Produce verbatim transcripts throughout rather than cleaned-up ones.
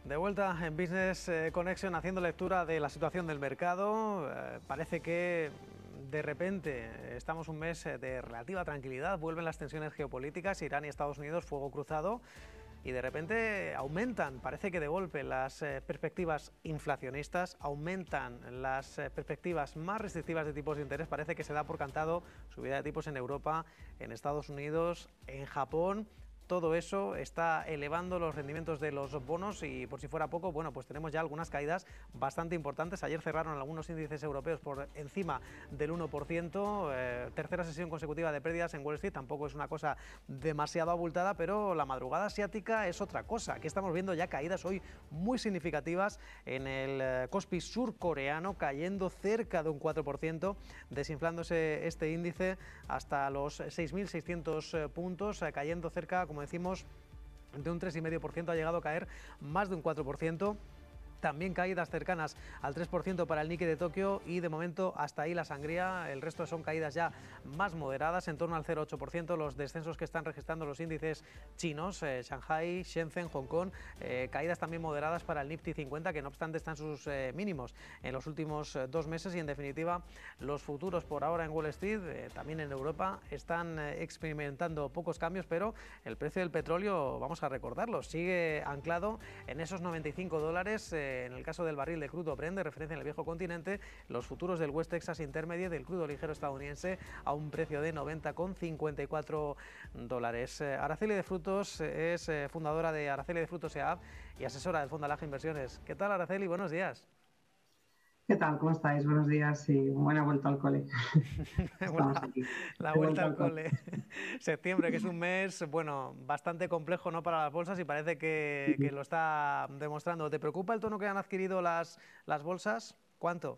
De vuelta en Business eh, Connection haciendo lectura de la situación del mercado. Eh, parece que de repente estamos un mes de relativa tranquilidad, vuelven las tensiones geopolíticas, Irán y Estados Unidos, fuego cruzado, y de repente aumentan, parece que de golpe, las eh, perspectivas inflacionistas, aumentan las eh, perspectivas más restrictivas de tipos de interés, parece que se da por cantado subida de tipos en Europa, en Estados Unidos, en Japón. Todo eso está elevando los rendimientos de los bonos y, por si fuera poco, bueno, pues tenemos ya algunas caídas bastante importantes. Ayer cerraron algunos índices europeos por encima del uno por ciento, eh, tercera sesión consecutiva de pérdidas en Wall Street, tampoco es una cosa demasiado abultada, pero la madrugada asiática es otra cosa. Aquí estamos viendo ya caídas hoy muy significativas en el eh, Kospi surcoreano, cayendo cerca de un cuatro por ciento, desinflándose este índice hasta los seis mil seiscientos eh, puntos, eh, cayendo cerca, como decimos, de un tres coma cinco por ciento, ha llegado a caer más de un cuatro por ciento. También caídas cercanas al tres por ciento para el Nikkei de Tokio y de momento hasta ahí la sangría. El resto son caídas ya más moderadas, en torno al cero coma ocho por ciento. Los descensos que están registrando los índices chinos, eh, Shanghai, Shenzhen, Hong Kong, eh, caídas también moderadas para el Nifty cincuenta, que no obstante están sus eh, mínimos en los últimos eh, dos meses. Y en definitiva, los futuros por ahora en Wall Street, eh, también en Europa, están eh, experimentando pocos cambios, pero el precio del petróleo, vamos a recordarlo, sigue anclado en esos noventa y cinco dólares. Eh, En el caso del barril de crudo Brent, de referencia en el viejo continente, los futuros del West Texas Intermediate del crudo ligero estadounidense a un precio de noventa coma cincuenta y cuatro dólares. Eh, Araceli de Frutos es eh, fundadora de Araceli de Frutos E A P y asesora del Fondo Alaja Inversiones. ¿Qué tal, Araceli? Buenos días. ¿Qué tal? ¿Cómo estáis? Buenos días y buena vuelta al cole. Bueno, Estamos aquí, la de vuelta vuelta al al cole. cole. Septiembre, que es un mes, bueno, bastante complejo, ¿no?, para las bolsas, y parece que, que lo está demostrando. ¿Te preocupa el tono que han adquirido las, las bolsas? ¿Cuánto?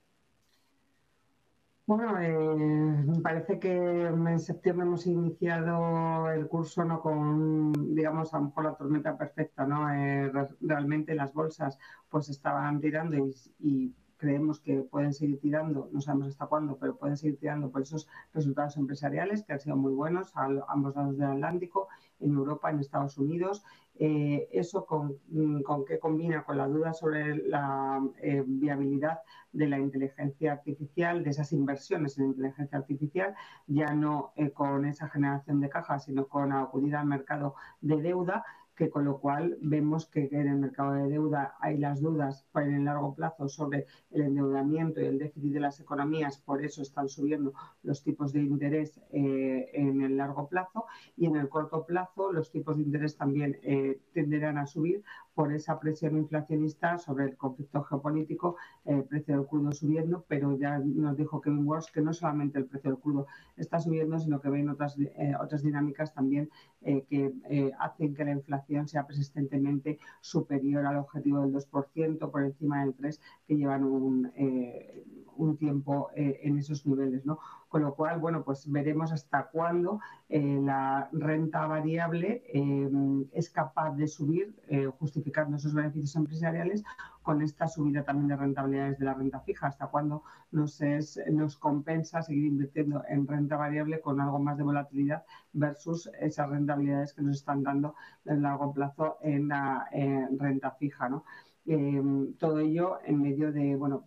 Bueno, eh, me parece que en septiembre hemos iniciado el curso no con, digamos, a lo mejor la tormenta perfecta, ¿no? Eh, re- realmente las bolsas pues estaban tirando y, y creemos que pueden seguir tirando, no sabemos hasta cuándo, pero pueden seguir tirando por esos resultados empresariales que han sido muy buenos a ambos lados del Atlántico, en Europa, en Estados Unidos. Eh, eso con, con qué combina con la duda sobre la eh, viabilidad de la inteligencia artificial, de esas inversiones en inteligencia artificial, ya no eh, con esa generación de caja, sino con acudir al mercado de deuda, que con lo cual vemos que en el mercado de deuda hay las dudas en el largo plazo sobre el endeudamiento y el déficit de las economías, por eso están subiendo los tipos de interés eh, en el largo plazo, y en el corto plazo los tipos de interés también eh, tenderán a subir por esa presión inflacionista sobre el conflicto geopolítico, el precio del crudo subiendo, pero ya nos dijo Kevin Walsh que no solamente el precio del crudo está subiendo, sino que ven otras, eh, otras dinámicas también eh, que eh, hacen que la inflación sea persistentemente superior al objetivo del dos por ciento, por encima del tres por ciento, que llevan un, eh, un tiempo eh, en esos niveles, ¿no? Con lo cual, bueno, pues veremos hasta cuándo eh, la renta variable eh, es capaz de subir, eh, justificando esos beneficios empresariales con esta subida también de rentabilidades de la renta fija, hasta cuándo nos, es, nos compensa seguir invirtiendo en renta variable con algo más de volatilidad versus esas rentabilidades que nos están dando en largo plazo en la en renta fija, ¿no? Eh, todo ello en medio de, bueno,